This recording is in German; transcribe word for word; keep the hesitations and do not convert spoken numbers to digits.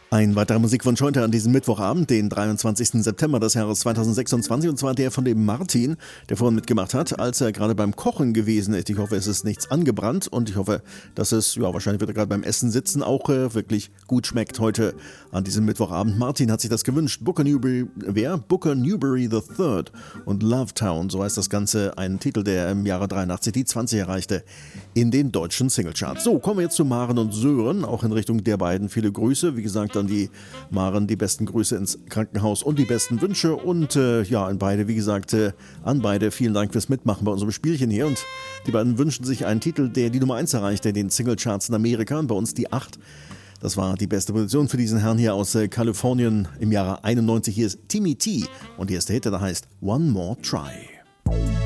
Ein weiterer Musikwunsch heute an diesem Mittwochabend, den dreiundzwanzigsten September des Jahres zweitausendsechsundzwanzig, und zwar der von dem Martin, der vorhin mitgemacht hat, als er gerade beim Kochen gewesen ist. Ich hoffe, es ist nichts angebrannt und ich hoffe, dass es, ja, wahrscheinlich wird er gerade beim Essen sitzen, auch äh, wirklich gut schmeckt heute an diesem Mittwochabend. Martin hat sich das gewünscht. Booker Newberry, wer? Booker Newberry the Third und Love Town, so heißt das Ganze, ein Titel, der im Jahre dreiundachtzig die zwanzig erreichte in den deutschen Singlecharts. So, kommen wir jetzt zu Maren und Sören, auch in Richtung der beiden viele Grüße. Wie gesagt, an die Maren die besten Grüße ins Krankenhaus und die besten Wünsche und äh, ja, an beide, wie gesagt, äh, an beide vielen Dank fürs Mitmachen bei unserem Spielchen hier, und die beiden wünschen sich einen Titel, der die Nummer eins erreichte in den Singlecharts in Amerika und bei uns die acht. Das war die beste Position für diesen Herrn hier aus äh, Kalifornien im Jahre einundneunzig. Hier ist Timmy T und hier ist der Hit, der heißt One More Try.